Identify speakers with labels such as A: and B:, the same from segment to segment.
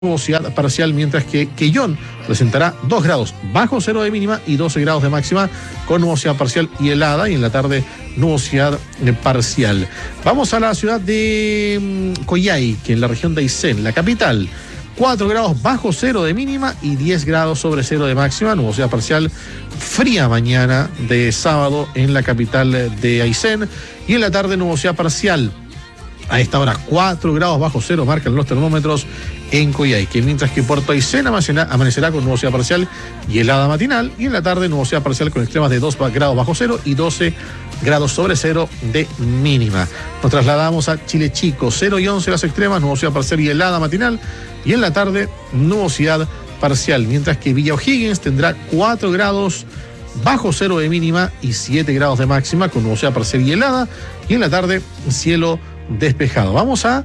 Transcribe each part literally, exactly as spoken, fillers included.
A: nubosidad parcial, mientras que Quellón presentará dos grados bajo cero de mínima y doce grados de máxima con nubosidad parcial y helada, y en la tarde nubosidad parcial. Vamos a la ciudad de Coyhai, que en la región de Aysén, la capital, cuatro grados bajo cero de mínima y diez grados sobre cero de máxima, nubosidad parcial, fría mañana de sábado en la capital de Aysén, y en la tarde nubosidad parcial. A esta hora cuatro grados bajo cero marcan los termómetros en Coyhai, que mientras que Puerto Aysén amanecerá con nubosidad parcial y helada matinal, y en la tarde nubosidad parcial con extremas de dos grados bajo cero y doce grados sobre cero de mínima. Nos trasladamos a Chile Chico, cero y once las extremas, nubosidad parcial y helada matinal, y en la tarde nubosidad parcial, mientras que Villa O'Higgins tendrá cuatro grados bajo cero de mínima y siete grados de máxima con nubosidad parcial y helada, y en la tarde cielo despejado. Vamos a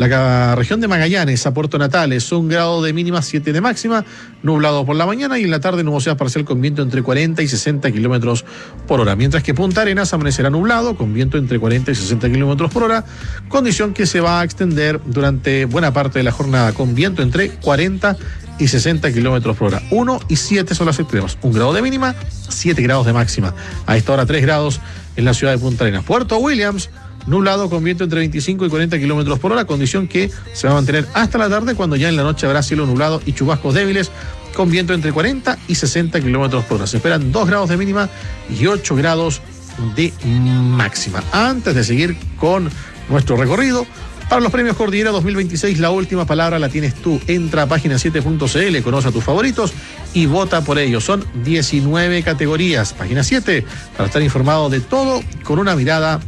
A: la región de Magallanes, a Puerto Natales, un grado de mínima, siete de máxima, nublado por la mañana, y en la tarde nubosidad parcial con viento entre cuarenta y sesenta kilómetros por hora, mientras que Punta Arenas amanecerá nublado con viento entre cuarenta y sesenta kilómetros por hora, condición que se va a extender durante buena parte de la jornada con viento entre cuarenta y sesenta kilómetros por hora. uno y siete son las extremas, un grado de mínima, siete grados de máxima. A esta hora tres grados en la ciudad de Punta Arenas. Puerto Williams, nublado con viento entre veinticinco y cuarenta kilómetros por hora, condición que se va a mantener hasta la tarde, cuando ya en la noche habrá cielo nublado y chubascos débiles con viento entre cuarenta y sesenta kilómetros por hora. Se esperan dos grados de mínima y ocho grados de máxima. Antes de seguir con nuestro recorrido, para los premios Cordillera dos mil veintiséis, la última palabra la tienes tú. Entra a página siete punto c l, conoce a tus favoritos y vota por ellos. Son diecinueve categorías. Página siete, para estar informado de todo con una mirada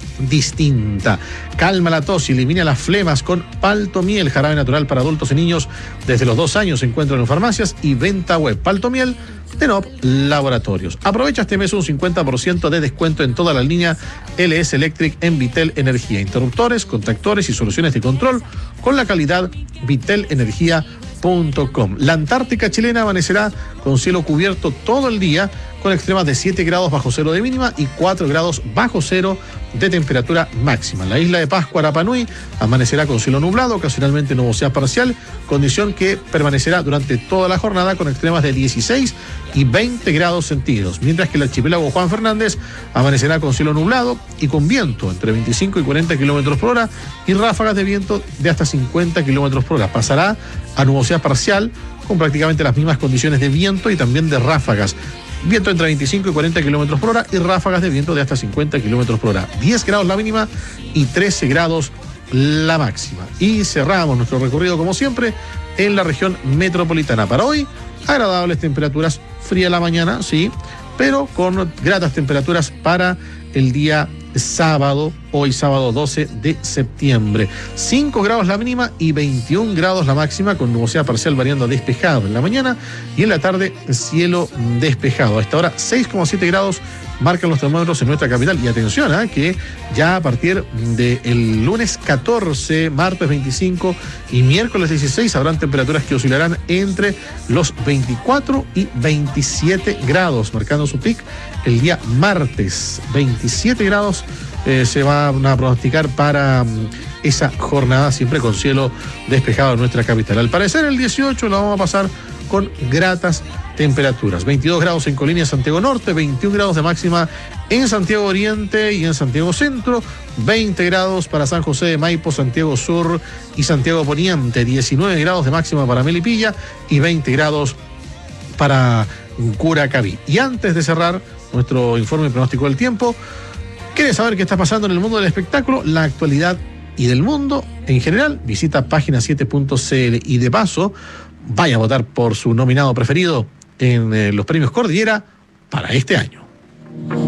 A: distinta. Calma la tos y elimina las flemas con Paltomiel, jarabe natural para adultos y niños desde los dos años. Se encuentran en farmacias y venta web. Paltomiel de N O P Laboratorios. Aprovecha este mes un cincuenta por ciento de descuento en toda la línea L S Electric en Vitel Energía. Interruptores, contactores y soluciones de control con la calidad vitel energía punto com. La Antártica chilena amanecerá con cielo cubierto todo el día, con extremas de siete grados bajo cero de mínima y cuatro grados bajo cero de temperatura máxima. La isla de Pascua, Rapa Nui, amanecerá con cielo nublado, ocasionalmente nubosidad parcial, condición que permanecerá durante toda la jornada con extremas de dieciséis y veinte grados centígrados, mientras que el archipiélago Juan Fernández amanecerá con cielo nublado y con viento entre veinticinco y cuarenta kilómetros por hora y ráfagas de viento de hasta cincuenta kilómetros por hora. Pasará a nubosidad parcial con prácticamente las mismas condiciones de viento y también de ráfagas. Viento entre veinticinco y cuarenta kilómetros por hora y ráfagas de viento de hasta cincuenta kilómetros por hora. diez grados la mínima y trece grados la máxima. Y cerramos nuestro recorrido, como siempre, en la región metropolitana. Para hoy, agradables temperaturas, fría la mañana, sí, pero con gratas temperaturas para el día sábado, hoy sábado doce de septiembre. cinco grados la mínima y veintiún grados la máxima, con nubosidad parcial variando a despejado en la mañana, y en la tarde cielo despejado. A esta hora seis coma siete grados marcan los termómetros en nuestra capital. Y atención, ¿eh? que ya a partir del lunes catorce, martes veinticinco y miércoles dieciséis habrán temperaturas que oscilarán entre los veinticuatro y veintisiete grados, marcando su pic el día martes. veintisiete grados eh, se van a pronosticar para um, esa jornada, siempre con cielo despejado en nuestra capital. Al parecer el dieciocho lo vamos a pasar con gratas temperaturas. veintidós grados en Colina, Santiago Norte, veintiún grados de máxima en Santiago Oriente y en Santiago Centro, veinte grados para San José de Maipo, Santiago Sur y Santiago Poniente, diecinueve grados de máxima para Melipilla y veinte grados para Curacaví. Y antes de cerrar nuestro informe pronóstico del tiempo, ¿quieres saber qué está pasando en el mundo del espectáculo, la actualidad y del mundo en general? Visita página siete punto c l y de paso vaya a votar por su nominado preferido en eh, los premios Cordillera para este año.